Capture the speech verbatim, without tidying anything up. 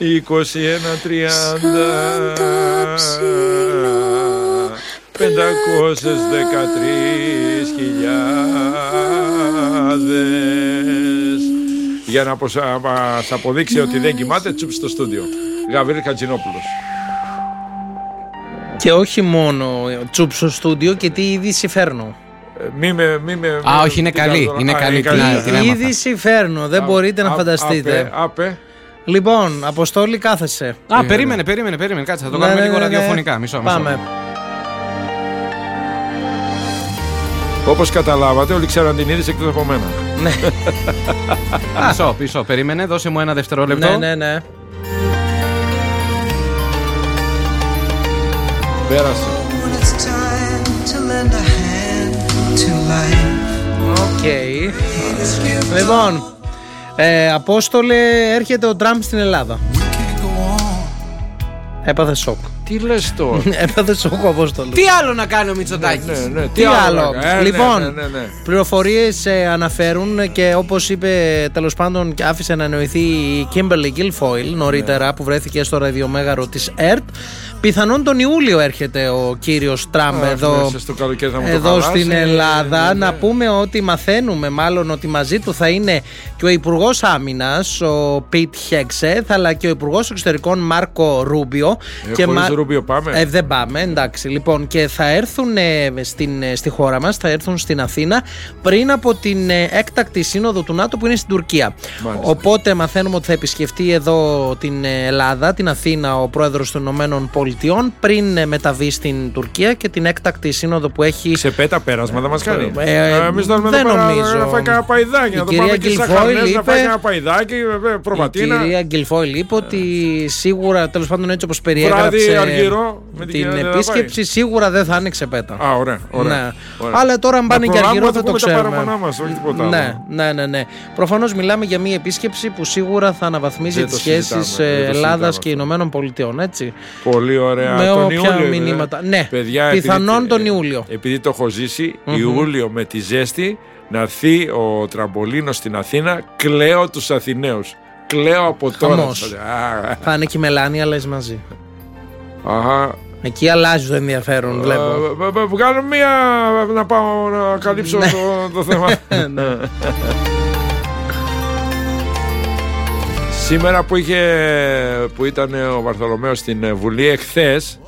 είκοσι ένα τριάντα πεντακόσιες δεκατρείς χιλιάδες. Για να μας αποδείξει ότι δεν κοιμάται, τσουπ στο στούντιο. Γαβρίλ Χατζηνόπουλος. Και όχι μόνο τσουπ στο στούντιο, και τι είδηση φέρνω. Μη με, μη με, Α, όχι, είναι καλή. Είναι καλή. Τι είδηση φέρνω, δεν μπορείτε να φανταστείτε. Άπε. Λοιπόν, Αποστόλη, κάθεσαι. Α, περίμενε, περίμενε, περίμενε. Κάτσε, θα το κάνουμε λίγο ραδιοφωνικά. Μισό, μισό. Πάμε. Όπως καταλάβατε, όλοι ξέραν την είδηση εκτός από μένα. Ναι. Πίσω, πίσω, περίμενε, δώσε μου ένα δευτερόλεπτο. Ναι, ναι, ναι. Πέρασε. Οκ. Okay. Λοιπόν, ε, Απόστολε, έρχεται ο Τραμπ στην Ελλάδα. Έπαθε σοκ. Τι λες τώρα? Έπαθε σοκ ο Απόστολε. Τι άλλο να κάνει ο Μητσοτάκης? Ναι, ναι, ναι. Τι, τι άλλο, άλλο. Ε, λοιπόν, ναι, ναι, ναι. πληροφορίες ε, αναφέρουν, και όπως είπε, τέλος πάντων, και άφησε να εννοηθεί η Kimberly Guilfoyle νωρίτερα, ναι, που βρέθηκε στο ραδιομέγαρο της ΕΡΤ, πιθανόν τον Ιούλιο έρχεται ο κύριος Τραμπ Α, εδώ, εδώ στην Ελλάδα. Ναι, ναι. Να πούμε ότι μαθαίνουμε μάλλον ότι μαζί του θα είναι και ο Υπουργός Άμυνας, ο Πιτ Χέξεθ, αλλά και ο Υπουργός Εξωτερικών Μάρκο Ρούμπιο. Ε, και χωρίς μα... Ρούμπιο πάμε. Ε, δεν πάμε, εντάξει. Λοιπόν, και θα έρθουν ε, στην, ε, στη χώρα μας, θα έρθουν στην Αθήνα πριν από την ε, έκτακτη σύνοδο του ΝΑΤΟ που είναι στην Τουρκία. Μάλιστα. Οπότε μαθαίνουμε ότι θα επισκεφτεί εδώ την Ελλάδα, την Αθήνα, ο πρόεδρος των Ηνωμένων Πολιτειών, πριν ε, μεταβεί στην Τουρκία και την έκτακτη σύνοδο που έχει. Σε πέτα πέρασμα θα μας κάνει. Ε, ε, Εμείς θα δεν νομίζω. Να φάει κανένα παϊδάκι. Να το πάμε και στα Χαρνές, να φάει κανένα παϊδάκι, προβατίνα. Η κυρία Γκιλφόιλ είπε ότι σίγουρα, τέλος πάντων, έτσι όπως περιέγραψε Αργυρό, με την, την επίσκεψη, σίγουρα δεν θα άνοιξε πέτα. Α, ωραία, ωραία, ναι. ωραία. Αλλά τώρα αν πάνε και Αργυρό δεν το ξέρουμε. Μας, όχι τίποτα ναι, ναι, ναι, ναι. Προφανώς μιλάμε για μια επίσκεψη που σίγουρα θα αναβαθμίσει τις σχέσεις Ελλάδας και Ηνωμένων Πολιτειών, έτσι. Πολύ ωραία. Με τον όποια Ιούλιο, μηνύματα. Ναι, παιδιά, πιθανόν επειδή, τον Ιούλιο. Επειδή το έχω ζήσει, mm-hmm. Ιούλιο με τη ζέστη, να έρθει ο τραμπολίνος στην Αθήνα, κλαίω τους Αθηναίους. Κλαίω από τώρα. Θα είναι και η Μελάνια, λες μαζί. Αχα. Εκεί αλλάζει το ενδιαφέρον, βλέπω. Βγάλω μία να πάω να καλύψω το, το θέμα. Σήμερα που, είχε, που ήταν ο Βαρθολομέος στην Βουλή εχθές,